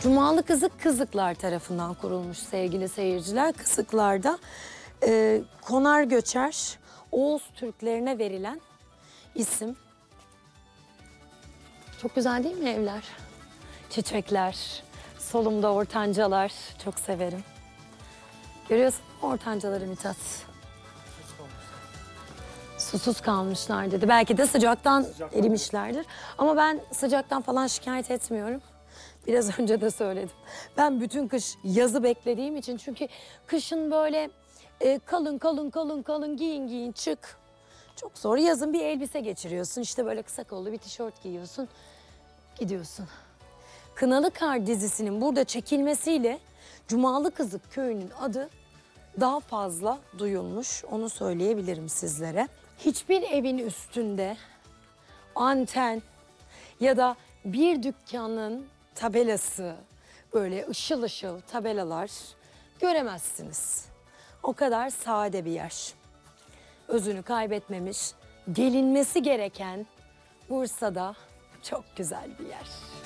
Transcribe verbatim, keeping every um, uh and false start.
Cumalı Kızık Kızıklar tarafından kurulmuş sevgili seyirciler. Kızıklar'da e, konar göçer Oğuz Türklerine verilen isim. Çok güzel değil mi evler? Çiçekler, solumda ortancalar. Çok severim. Görüyorsun mu ortancaları Mithat? Susuz kalmışlar dedi. Belki de sıcaktan erimişlerdir. Ama ben sıcaktan falan şikayet etmiyorum. Biraz önce de söyledim. Ben bütün kış yazı beklediğim için, çünkü kışın böyle e, kalın kalın kalın kalın giyin giyin çık. Çok zor. Yazın bir elbise geçiriyorsun. İşte böyle kısa kollu bir tişört giyiyorsun. Gidiyorsun. Kınalı Kar dizisinin burada çekilmesiyle Cumalı Kızık köyünün adı daha fazla duyulmuş. Onu söyleyebilirim sizlere. Hiçbir evin üstünde anten ya da bir dükkanın tabelası, böyle ışıl ışıl tabelalar göremezsiniz. O kadar sade bir yer. Özünü kaybetmemiş, gelinmesi gereken Bursa'da çok güzel bir yer.